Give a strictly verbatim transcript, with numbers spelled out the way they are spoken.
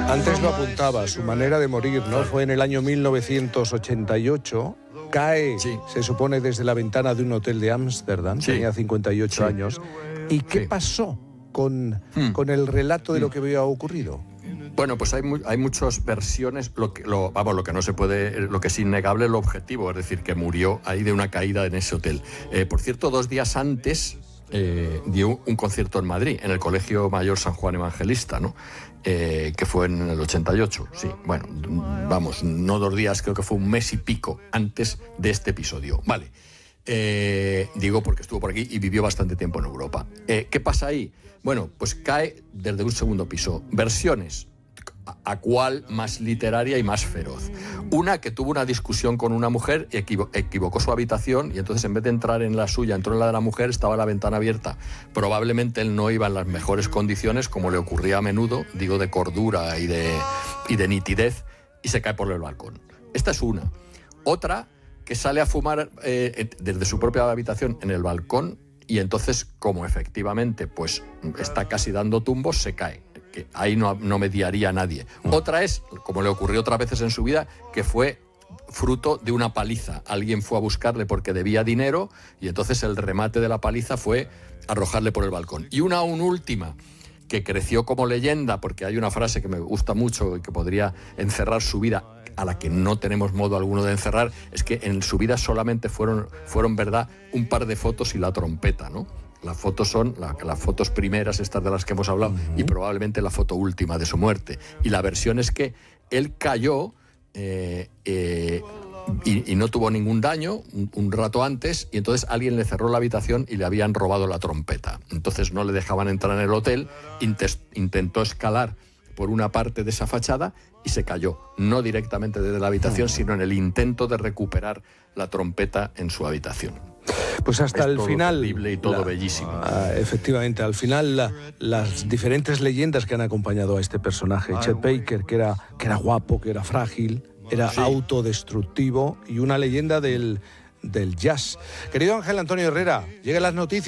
Antes lo apuntaba, su manera de morir, ¿no? Fue en el año mil novecientos ochenta y ocho. Cae, sí. se supone, desde la ventana de un hotel de Ámsterdam. Sí. Tenía cincuenta y ocho sí. años. ¿Y qué sí. pasó con, hmm. con el relato de lo que había ocurrido? Bueno, pues hay, mu- hay muchas versiones. Lo que, lo, vamos, lo que no se puede, lo que es innegable es lo objetivo, es decir, que murió ahí de una caída en ese hotel. Eh, por cierto, dos días antes eh, dio un concierto en Madrid, en el Colegio Mayor San Juan Evangelista, ¿no? Eh, que fue en el ochenta y ocho, sí. Bueno, vamos, no dos días, creo que fue un mes y pico antes de este episodio. Vale. Eh, digo porque estuvo por aquí y vivió bastante tiempo en Europa. Eh, ¿Qué pasa ahí? Bueno, pues cae desde un segundo piso. Versiones. A cuál más literaria y más feroz. Una que tuvo una discusión con una mujer y equivo- equivocó su habitación y entonces en vez de entrar en la suya, entró en la de la mujer, estaba la ventana abierta. Probablemente él no iba en las mejores condiciones, como le ocurría a menudo, digo, de cordura y de, y de nitidez, y se cae por el balcón. Esta es una. Otra, que sale a fumar eh, desde su propia habitación en el balcón y entonces, como efectivamente pues está casi dando tumbos, se cae. Que ahí no, no mediaría a nadie. Otra es, como le ocurrió otras veces en su vida, que fue fruto de una paliza. Alguien fue a buscarle porque debía dinero y entonces el remate de la paliza fue arrojarle por el balcón. Y una aún última, que creció como leyenda, porque hay una frase que me gusta mucho y que podría encerrar su vida, a la que no tenemos modo alguno de encerrar, es que en su vida solamente fueron, fueron verdad un par de fotos y la trompeta, ¿no? Las fotos son la, las fotos primeras, estas de las que hemos hablado, uh-huh. y probablemente la foto última de su muerte. Y la versión es que él cayó eh, eh, y, y no tuvo ningún daño un, un rato antes, y entonces alguien le cerró la habitación y le habían robado la trompeta. Entonces no le dejaban entrar en el hotel, intes, intentó escalar por una parte de esa fachada y se cayó, no directamente desde la habitación, uh-huh. sino en el intento de recuperar la trompeta en su habitación. Pues hasta es el todo final... terrible y todo la, bellísimo. Uh, efectivamente, al final la, las diferentes leyendas que han acompañado a este personaje, Chet Baker, que era, que era guapo, que era frágil, era sí. autodestructivo y una leyenda del, del jazz. Querido Ángel Antonio Herrera, lleguen las noticias.